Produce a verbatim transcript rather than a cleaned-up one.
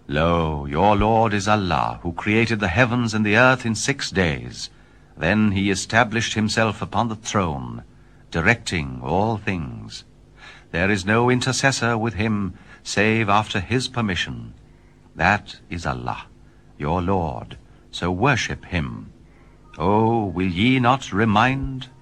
Lo, your Lord is Allah, who created the heavens and the earth in six days. Then he established himself upon the throne, directing all things. There is no intercessor with him, save after his permission. That is Allah, your Lord, so worship him. Oh, will ye not remind?